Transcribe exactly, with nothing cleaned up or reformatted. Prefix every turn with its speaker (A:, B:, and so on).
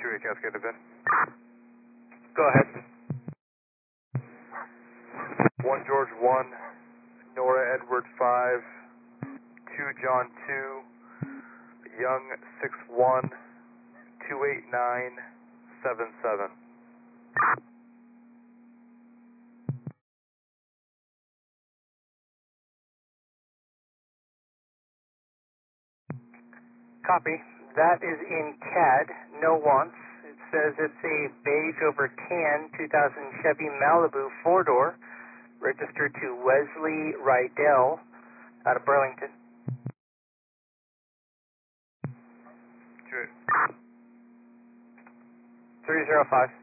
A: two eight Cascade event.
B: Go ahead.
A: one George one, Nora Edward five, two John two, Young six one, two eight nine seven seven.
B: Copy. That is in C A D, no wants. It says it's a beige over tan two thousand Chevy Malibu four-door, registered to Wesley Rydell out of Burlington.
A: two eight.
B: three zero five.